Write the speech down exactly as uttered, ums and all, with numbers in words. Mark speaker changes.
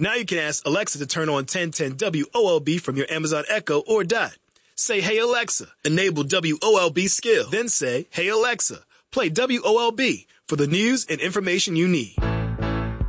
Speaker 1: Now you can ask Alexa to turn on ten ten W O L B from your Amazon Echo or Dot. Say, "Hey Alexa," enable W O L B skill. Then say, "Hey Alexa, play W O L B for the news and information you need."